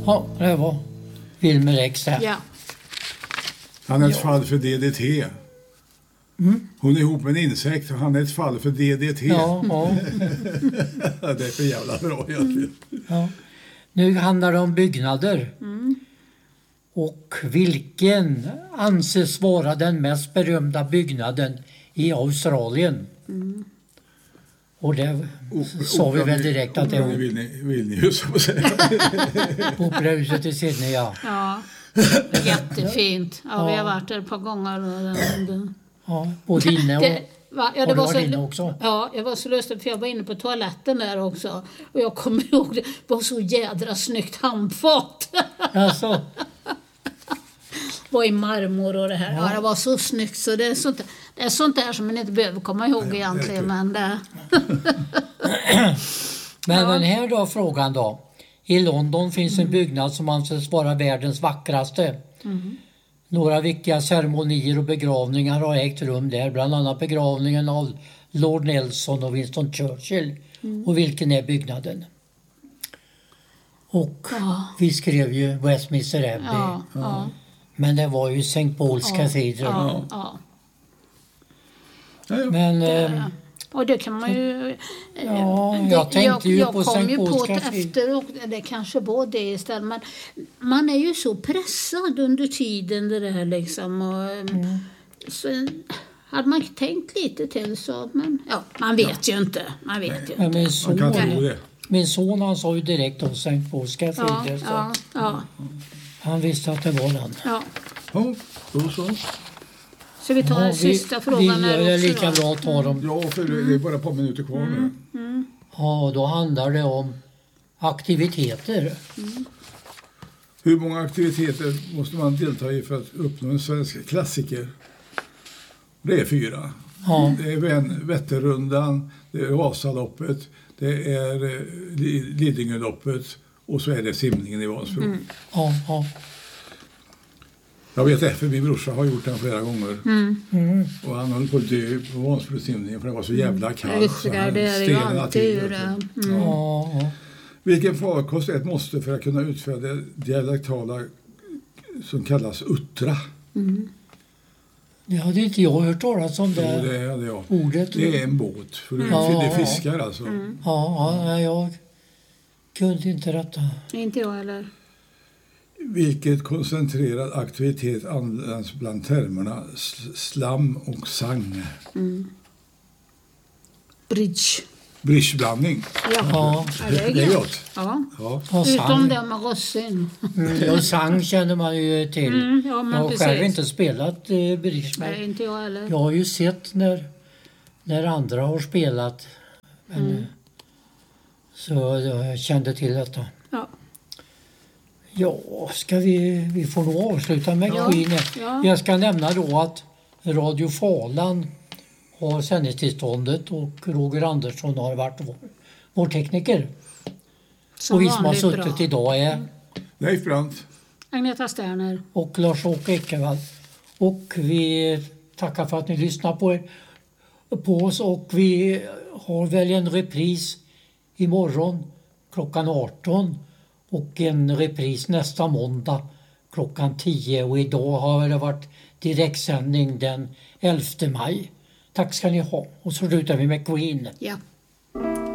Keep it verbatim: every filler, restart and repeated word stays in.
Ja, det var Wilmer X där. Ja. Han är ett fall för D D T. Mm. Hon är ihop med en insekt och han är ett fall för D D T. Ja, ja. Det är för jävla bra egentligen. Ja. Nu handlar det om byggnader. Mm. Och vilken anses vara den mest berömda byggnaden i Australien? Mm. Och det sa vi väl direkt att det var... Vill ni, vill ni just så säga. Operahuset i Sydney, ja. Ja, jättefint. Ja, vi har varit där ett par gånger. Och ja, både inne och... Det, va? Ja, det har du var varit så, inne också? Ja, jag var så lustig för jag var inne på toaletten där också. Och jag kommer ihåg det var så jädra snyggt handfat. Alltså. Var i marmor och det här. Ja, det var så snyggt så det är sånt, det är sånt där som man inte behöver komma ihåg ja, egentligen. Det men det... men ja. Den här då frågan då. I London finns mm. en byggnad som anses vara världens vackraste. Mm. Några viktiga ceremonier och begravningar har ägt rum där. Bland annat begravningen av Lord Nelson och Winston Churchill. Mm. Och vilken är byggnaden? Och ja. Vi skrev ju Westminster Abbey. Ja, ja. Ja. Men det var ju Sankt Pauls ja, katedral. Ja, ja. Ja, ja. Men... Det, eh, och det kan man ju... Ja, jag tänkte jag, ju jag på kom ju Sankt på Pauls det katedral. efter och det kanske var det istället. Men man är ju så pressad under tiden det där liksom. Och, mm. Så hade man tänkt lite till så... Men ja, man vet ja. ju inte. Man vet ju men inte. Min son, man kan tro det. Min son han sa ju direkt om Sankt Pauls katedral. Ja, ja, ja. Han visste att det var den. Ja. Ja, då så. Så vi tar ja, den sista vi, frågan vi, här det är också lika då. bra att ta dem. Ja, för det är bara ett par minuter kvar nu. Mm. Mm. Ja, då handlar det om aktiviteter. Mm. Hur många aktiviteter måste man delta i för att uppnå en svensk klassiker? Det är fyra. Ja. Det är Vätternrundan, det är Vasaloppet, det är Lidingöloppet och så är det simningen i Vansbro. Mm. Ja, ja. Jag vet det, för min brorsa har gjort den flera gånger. Mm. Mm. Och han höll på att dö på Vansbro-simningen för det var så jävla kallt. Just det, det är ju alltid det. Mm. Ja, ja. Vilken farkost är ett måste för att kunna utföra det dialektala som kallas uttra? Mm. Det hade inte jag hört talas om det, jo, det, är det, ja. ordet. Det är en båt, för mm. det är ja, fiskar alltså. Mm. Ja, ja, jag kunde inte detta. Inte jag heller. Vilket koncentrerad aktivitet används bland termerna slam och sang? Mm. Bridge. Bridgeblandning. Ja, ja. ja det är det är gott. gott. Ja. Ja. Ja, utom det med rossin. Mm, och sang känner man ju till. Mm, ja, men jag har precis. själv inte spelat eh, bridge. Nej, inte jag heller. Jag har ju sett när, när andra har spelat. Men, Mm. så jag kände till detta. Ja. Ja, ska vi, vi får nog avsluta med Ja, Queen. ja. Jag ska nämna då att Radio Falan har sändningstillståndet och Roger Andersson har varit vår, vår tekniker. Som och vi som har vanligt suttit bra. idag är Leif Brandt. Agneta Sterner. och Lars-Åke Ekevall. Och vi tackar för att ni lyssnar på, er, på oss och vi har väl en repris imorgon klockan arton och en repris nästa måndag klockan tio och idag har det varit direktsändning den elfte maj. Tack ska ni ha och så slutar vi med Queen. Ja.